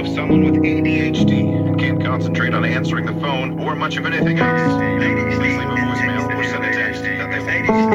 of someone with ADHD and can't concentrate on answering the phone or much of anything else. Please leave a voicemail or send a text.